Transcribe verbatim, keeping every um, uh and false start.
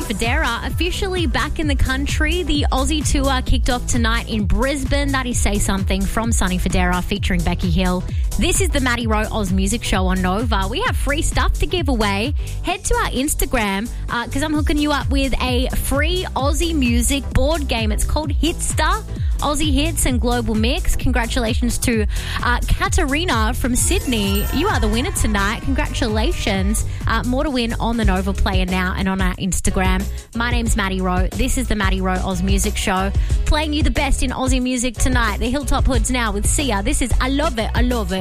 Fodera officially back in the country. The Aussie tour kicked off tonight in Brisbane. That is Say Something from Sonny Fodera featuring Becky Hill. This is the Maddie Rowe Oz Music Show on Nova. We have free stuff to give away. Head to our Instagram because uh, I'm hooking you up with a free Aussie music board game. It's called Hitster. Aussie Hits and Global Mix. Congratulations to uh, Katarina from Sydney. You are the winner tonight. Congratulations. Uh, more to win on the Nova Player now and on our Instagram. My name's Maddie Rowe. This is the Maddie Rowe Oz Music Show. Playing you the best in Aussie music tonight. The Hilltop Hoods now with Sia. This is I Love It, I Love It.